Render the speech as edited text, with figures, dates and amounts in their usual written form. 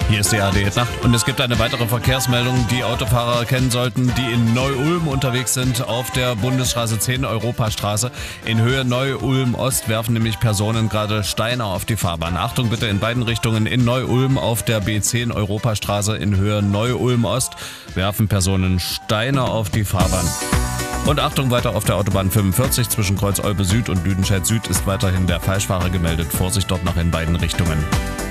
Hier ist die ARD Nacht und es gibt eine weitere Verkehrsmeldung, die Autofahrer kennen sollten, die in Neu-Ulm unterwegs sind auf der Bundesstraße 10 Europastraße. In Höhe Neu-Ulm Ost werfen nämlich Personen gerade Steine auf die Fahrbahn. Achtung bitte in beiden Richtungen. In Neu-Ulm auf der B10 Europastraße in Höhe Neu-Ulm Ost werfen Personen Steine auf die Fahrbahn. Und Achtung, weiter auf der Autobahn 45 zwischen Kreuz Olpe Süd und Lüdenscheid Süd ist weiterhin der Falschfahrer gemeldet. Vorsicht dort noch in beiden Richtungen.